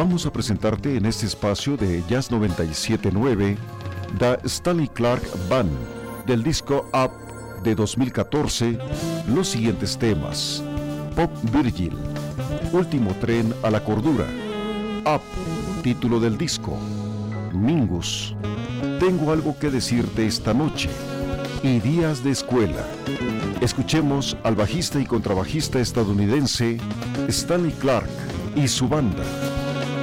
Vamos a presentarte en este espacio de Jazz 97.9 The Stanley Clarke Band del disco Up de 2014 los siguientes temas: Pop Virgil, Último tren a la cordura, Up, título del disco, Mingus, Tengo algo que decirte esta noche y Días de escuela. Escuchemos al bajista y contrabajista estadounidense Stanley Clarke y su banda.